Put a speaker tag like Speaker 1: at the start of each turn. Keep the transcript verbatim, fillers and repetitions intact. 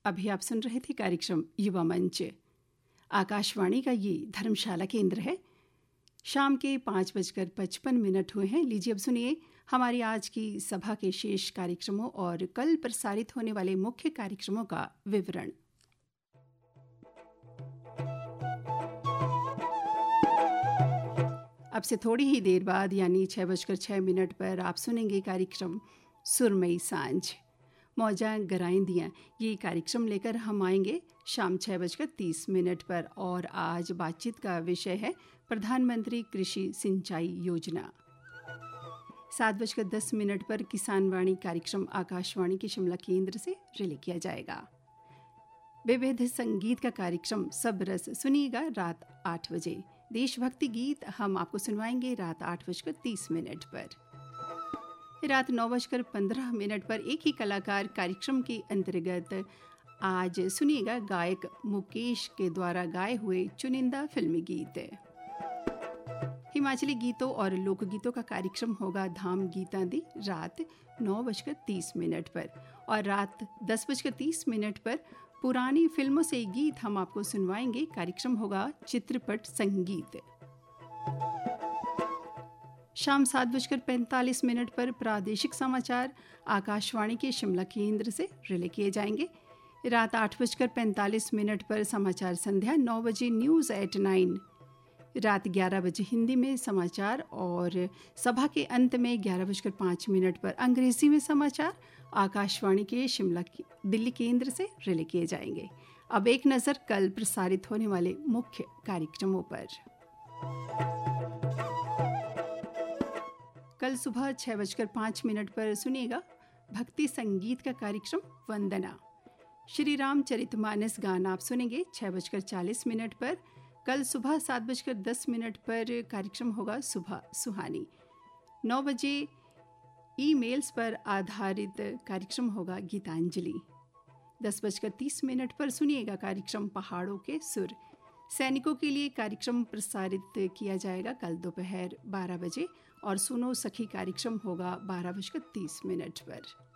Speaker 1: अभी आप सुन रहे थे कार्यक्रम युवा मंच। आकाशवाणी का ये धर्मशाला केंद्र है। शाम के पाँच बजकर पचपन मिनट हुए हैं। लीजिए अब सुनिए हमारी आज की सभा के शेष कार्यक्रमों और कल प्रसारित होने वाले मुख्य कार्यक्रमों का विवरण। अब से थोड़ी ही देर बाद यानी छः बजकर छः मिनट पर आप सुनेंगे कार्यक्रम सुरमई सांझ मौजा गराइंदियाँ। ये कार्यक्रम लेकर हम आएंगे शाम छः बजकर तीस मिनट पर और आज बातचीत का विषय है प्रधानमंत्री कृषि सिंचाई योजना। सात बजकर दस मिनट पर किसान वाणी कार्यक्रम आकाशवाणी के शिमला केंद्र से रिले किया जाएगा। विविध संगीत का कार्यक्रम सब रस सुनिएगा रात आठ बजे। देशभक्ति गीत हम आपको सुनवाएंगे रात आठ बजकर तीस मिनट पर। रात नौ बजकर पंद्रह मिनट पर एक ही कलाकार कार्यक्रम के अंतर्गत आज सुनिएगा गायक मुकेश के द्वारा गाए हुए चुनिंदा फिल्मी गीत। हिमाचली गीतों और लोकगीतों का कार्यक्रम होगा धाम गीतां दी रात नौ बजकर तीस मिनट पर और रात दस बजकर तीस मिनट पर पुरानी फिल्मों से गीत हम आपको सुनवाएंगे। कार्यक्रम होगा चित्रपट संगीत। शाम सात बजकर पैंतालीस मिनट पर प्रादेशिक समाचार आकाशवाणी के शिमला केंद्र से रिले किए जाएंगे। रात आठ बजकर पैंतालीस मिनट पर समाचार संध्या, नौ बजे न्यूज़ एट नाइन, रात ग्यारह बजे हिंदी में समाचार और सभा के अंत में ग्यारह बजकर पाँच मिनट पर अंग्रेजी में समाचार आकाशवाणी के शिमला दिल्ली केंद्र से रिले किए जाएंगे। अब एक नज़र कल प्रसारित होने वाले मुख्य कार्यक्रमों पर। कल सुबह छः बजकर पाँच मिनट पर सुनिएगा भक्ति संगीत का कार्यक्रम वंदना। श्री रामचरितमानस गान आप सुनेंगे छः बजकर चालीस मिनट पर। कल सुबह सात बजकर दस मिनट पर कार्यक्रम होगा सुबह सुहानी। नौ बजे ईमेल्स पर आधारित कार्यक्रम होगा गीतांजलि। दस बजकर तीस मिनट पर सुनिएगा कार्यक्रम पहाड़ों के सुर। सैनिकों के लिए कार्यक्रम प्रसारित किया जाएगा कल दोपहर बारह बजे और सुनो सखी कार्यक्रम होगा बारह बजकर तीस मिनट पर।